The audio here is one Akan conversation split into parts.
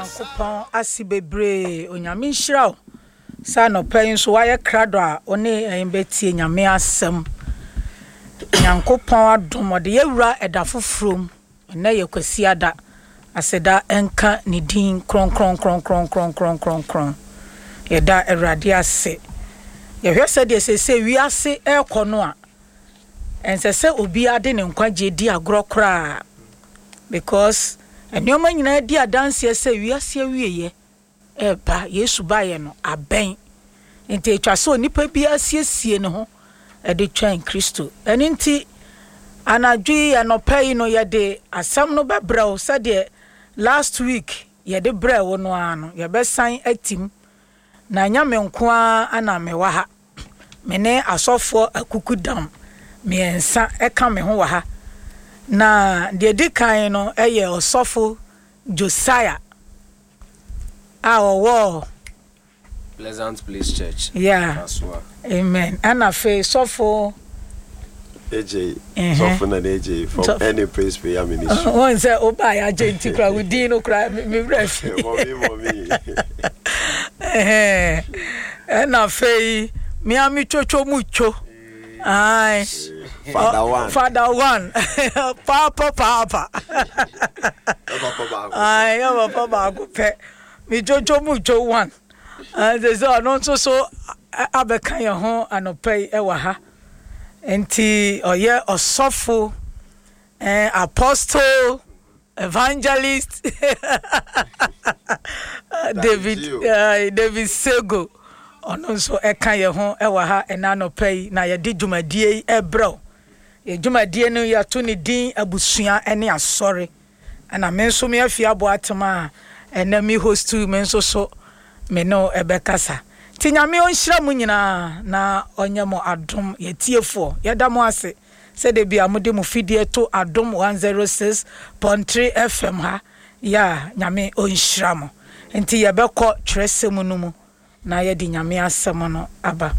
Kupon asibebre onyame nhyiraw sa no pen so waye krado a one embetie nyame asem Nyankopon adomode yewura edafofrom na yekwasiada aseda enka ne din kron yeda erade ase yehwese de sese wiase ekono a ensese obi ade ne nkwaje di agrokra because enioma nyina di adanse se wiase wieye eba Yesu baye no aben enti etwa so nipa bi asiesie ne ho ede twan Kristo eni nti anadwi anopai no yede asam no bebrɛw se de last week yede brɛw no ano yebesan atim na nyame nko ana mewa ha mene asofo akukudam miensa eka me ho wa ha na de dikan no eye osofo Josiah our Pleasant Place Church. Yeah. Amen. And I feel sofo AJ sofo na AJ from any praise prayer ministry. One say oba ya agent kra we din no kra me ref. Mommy. And I feel me ami chocho mucho. Ai. Father one. Papa. Ai, papa go pe. Me jojo mucho one. And there's no so abekan your ho anopai ewa ha. Enti oye osofo apostle evangelist David Sego ono so ekan your ho ewa ha enanopai na ye di dwumadie ebro ye dwumadie no ya to ne din abusua ene asore ana menso me afia bo atema enami host menso so me no ebekasa tinyame onhyira mu nyina na onyemo adom yetiefo yedamo ase se de bia mode mu fidie to adom 106.3 FM ha ya nyame onhyira mu enti yebekọ tresem no mu na yedi nyame asem no aba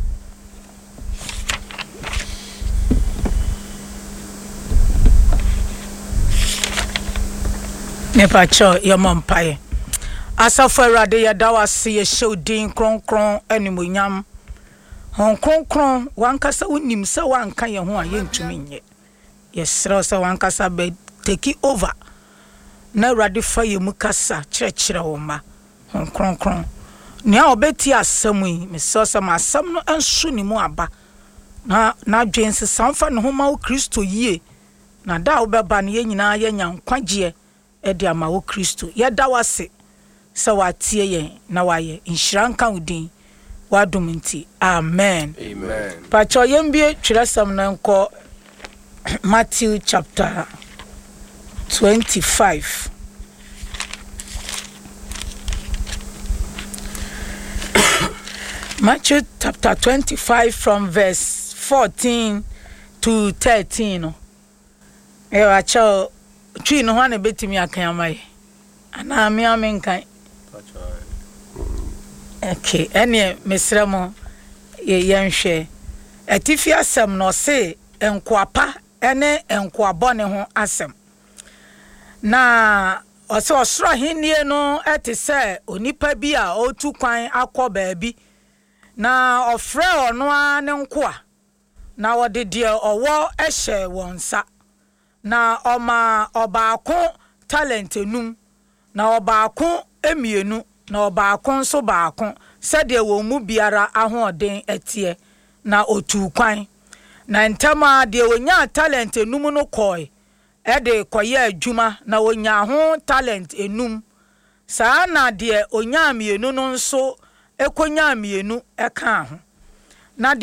ne pacho yomompaye Asafo Awurade yeda wase ye shewdin kronkron animonyam hon kronkron wankasa wonim se wanka ye ho a ye ntumi nye yesrɛ se wankasa be take over na Awurade fa ye mu kasa kyerɛkyerɛ wo ma hon kronkron nia obeti asɛm yi mesɛ se ma asɛm no enso ni mu aba na dwen se samfa ne ho ma wo Kristo yie na da wo beba ne ye nyina ye nyankwagye e de ama wo Kristo yeda wase so watie yen na waye inshranka udin wadum nti amen pacho yembie twerɛsɛm na nko Matthew chapter 25 Matthew chapter 25 from verse 14 to 13 acho twi no ho na betimi akan amaye ana me amenkan okay ene mesremo yenhwe atifi asem no se enkoapa ene enkoabone ho asem na ose osoro hinnie no etise onipa bi a otu kwan akọ bi na ofre ono a ne nkoa na wode de owo ehye wonsa na oma obaako talent enum na obaako emienu na obaako nso baako sede wo mu biara ahoden etie na otu kwan na ntama de wonya talent enum no koi ede koye adwuma na wonya ho talent enum saa na de onya mienu no nso ekonya mienu eka ho na